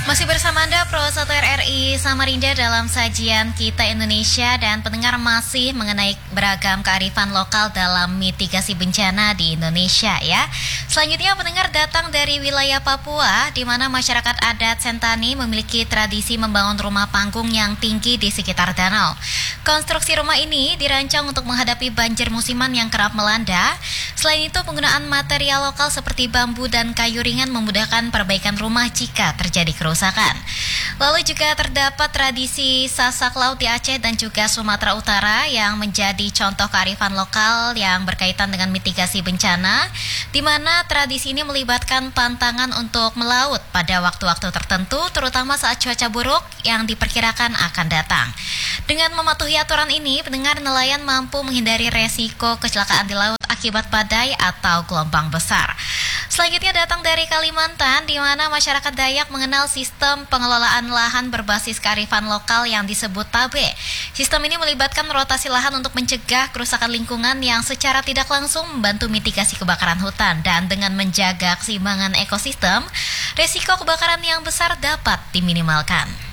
Masih bersama Anda Pro 1 RRI Samarinda dalam sajian Kita Indonesia, dan pendengar masih mengenai beragam kearifan lokal dalam mitigasi bencana di Indonesia ya. Selanjutnya pendengar datang dari wilayah Papua, di mana masyarakat adat Sentani memiliki tradisi membangun rumah panggung yang tinggi di sekitar danau. Konstruksi rumah ini dirancang untuk menghadapi banjir musiman yang kerap melanda. Selain itu, penggunaan material lokal seperti bambu dan kayu ringan memudahkan perbaikan rumah jika terjadi kerusakan. Lalu juga terdapat tradisi sasak laut di Aceh dan juga Sumatera Utara yang menjadi contoh kearifan lokal yang berkaitan dengan mitigasi bencana, di mana tradisi ini melibatkan pantangan untuk melaut pada waktu-waktu tertentu, terutama saat cuaca buruk yang diperkirakan akan datang. Dengan mematuhi aturan ini, pendengar nelayan mampu menghindari resiko kecelakaan di laut akibat badai atau gelombang besar. Selanjutnya datang dari Kalimantan, di mana masyarakat Dayak mengenal sistem pengelolaan lahan berbasis kearifan lokal yang disebut tabe. Sistem ini melibatkan rotasi lahan untuk mencegah kerusakan lingkungan yang secara tidak langsung membantu mitigasi kebakaran hutan, dan dengan menjaga keseimbangan ekosistem, resiko kebakaran yang besar dapat diminimalkan.